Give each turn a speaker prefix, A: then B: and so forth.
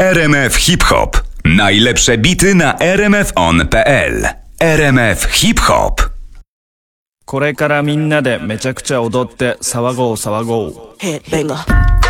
A: RMF Hip Hop. Najlepsze bity na rmfon.pl. RMF Hip Hop.
B: これからみんなでめちゃくちゃ踊って騒ごう騒ごう。
C: Headbanger.